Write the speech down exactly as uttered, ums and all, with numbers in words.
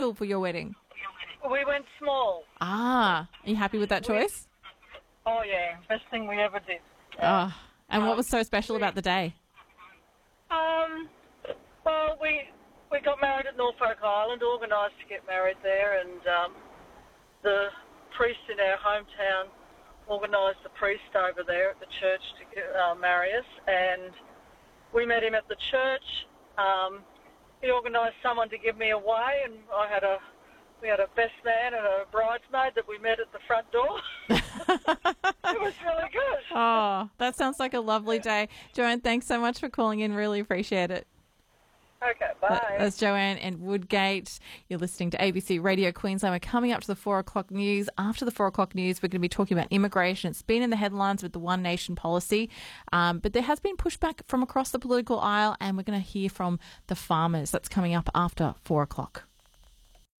school for your wedding? We went small. Ah, are you happy with that choice? Oh, yeah, best thing we ever did. Oh, and what was so special about the day? Um, well, we we got married at Norfolk Island, organised to get married there, and um, the priest in our hometown organised the priest over there at the church to get, uh, marry us, and we met him at the church. Um, he organised someone to give me away, and I had a we had a best man and a bridesmaid that we met at the front door. It was really good. Oh, that sounds like a lovely day. Joanne, thanks so much for calling in. Really appreciate it. Okay, bye. That's Joanne and Woodgate. You're listening to A B C Radio Queensland. We're coming up to the four o'clock news. After the four o'clock news, we're going to be talking about immigration. It's been in the headlines with the One Nation policy, um, but there has been pushback from across the political aisle, and we're going to hear from the farmers. That's coming up after four o'clock.